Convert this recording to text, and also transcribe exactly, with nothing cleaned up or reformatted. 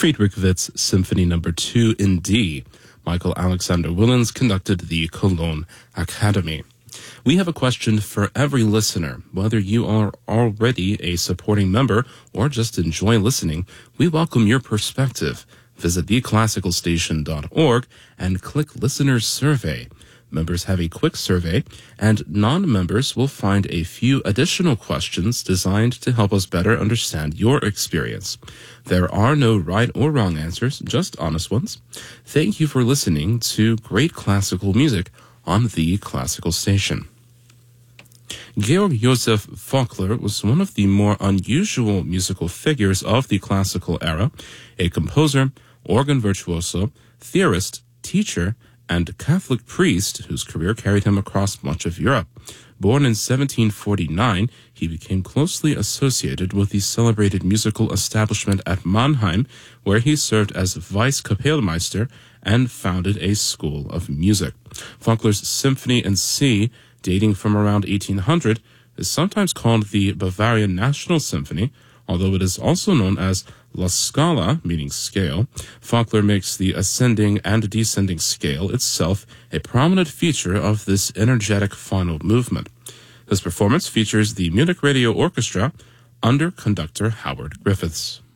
Friedrich Witz Symphony Number two in D. Michael Alexander Willens conducted the Cologne Academy. We have a question for every listener. Whether you are already a supporting member or just enjoy listening, we welcome your perspective. Visit the classical station dot org and click Listeners Survey. Members have a quick survey, and non-members will find a few additional questions designed to help us better understand your experience. There are no right or wrong answers, just honest ones. Thank you for listening to great classical music on the Classical Station. Georg Joseph Faulkner was one of the more unusual musical figures of the classical era, a composer, organ virtuoso, theorist, teacher, and Catholic priest whose career carried him across much of Europe. Born in seventeen forty-nine, he became closely associated with the celebrated musical establishment at Mannheim, where he served as Vice-Kapellmeister and founded a school of music. Faulkner's Symphony in C, dating from around eighteen hundred, is sometimes called the Bavarian National Symphony, although it is also known as La Scala, meaning scale. Faulkner makes the ascending and descending scale itself a prominent feature of this energetic final movement. His performance features the Munich Radio Orchestra under conductor Howard Griffiths.